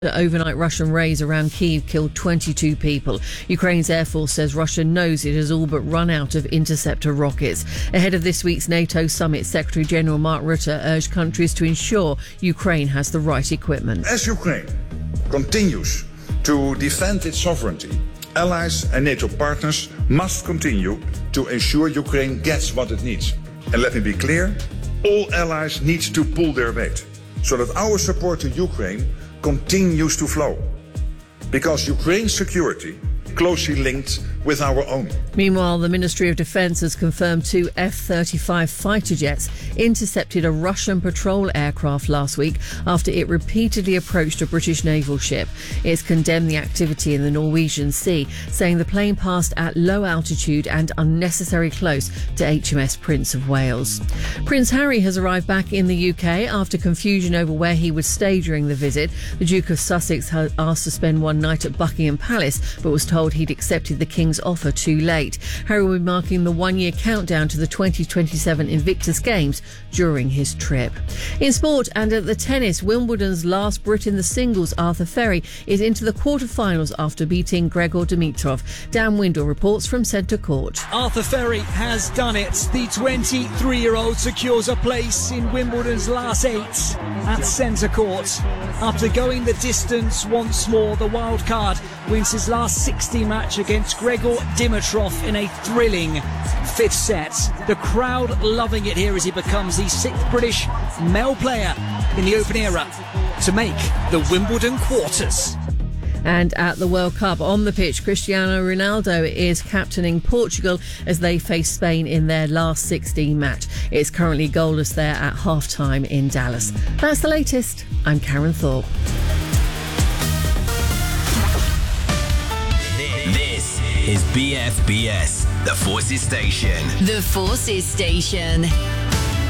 The overnight Russian raids around Kyiv killed 22 people. Ukraine's Air Force says Russia knows it has all but run out of interceptor rockets. Ahead of this week's NATO summit, Secretary-General Mark Rutte urged countries to ensure Ukraine has the right equipment. As Ukraine continues to defend its sovereignty, allies and NATO partners must continue to ensure Ukraine gets what it needs. And let me be clear, all allies need to pull their weight so that our support to Ukraine continues to flow, because Ukraine's security closely linked with our own. Meanwhile, the Ministry of Defence has confirmed 2 F-35 fighter jets intercepted a Russian patrol aircraft last week after it repeatedly approached a British naval ship. It's condemned the activity in the Norwegian Sea, saying the plane passed at low altitude and unnecessarily close to HMS Prince of Wales. Prince Harry has arrived back in the UK after confusion over where he would stay during the visit. The Duke of Sussex had asked to spend one night at Buckingham Palace, but was told he'd accepted the King's offer too late. Harry will be marking the one-year countdown to the 2027 Invictus Games during his trip. In sport and at the tennis, Wimbledon's last Brit in the singles, Arthur Ferry, is into the quarter-finals after beating Gregor Dimitrov. Dan Windle reports from Centre Court. Arthur Ferry has done it. The 23-year-old secures a place in Wimbledon's last 8 at Centre Court. After going the distance once more, the wild card wins his last 60 match against Gregor Dimitrov in a thrilling 5th set. The crowd loving it here as he becomes the 6th British male player in the Open era to make the Wimbledon quarters. And at the World Cup, on the pitch, Cristiano Ronaldo is captaining Portugal as they face Spain in their last 16 match. It's currently goalless there at half-time in Dallas. That's the latest. I'm Karen Thorpe. This is BFBS, the Forces Station. The Forces Station.